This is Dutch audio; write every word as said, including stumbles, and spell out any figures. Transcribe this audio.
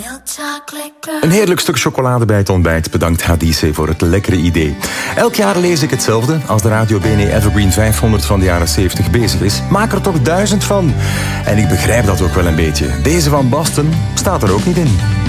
Een heerlijk stuk chocolade bij het ontbijt. Bedankt Hadice voor het lekkere idee. Elk jaar lees ik hetzelfde. Als de Radio B N E Evergreen vijfhonderd van de jaren zeventig bezig is, maak er toch duizend van. En ik begrijp dat ook wel een beetje. Deze van Boston staat er ook niet in.